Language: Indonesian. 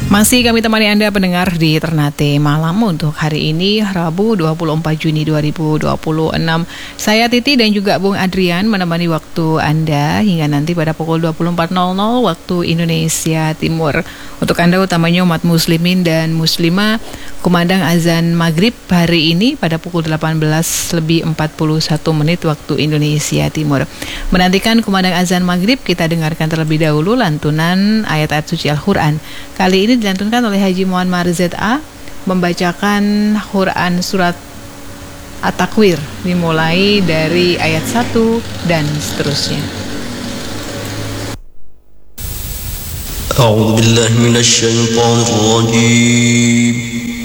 Masih kami temani Anda pendengar di Ternate Malam untuk hari ini Rabu 24 Juni 2026. Saya Titi dan juga Bung Adrian menemani waktu Anda hingga nanti pada pukul 24.00 waktu Indonesia Timur. Untuk Anda utamanya umat muslimin dan muslimah, kumandang azan maghrib hari ini pada pukul 18:41 waktu Indonesia Timur. Menantikan kumandang azan maghrib, kita dengarkan terlebih dahulu lantunan ayat-ayat suci Al-Quran. Kali ini dilantunkan oleh Haji Muhammad ZA membacakan Quran surat At-Takwir dimulai dari ayat 1 dan seterusnya. A'udzu billahi minasy syaithanir rajim.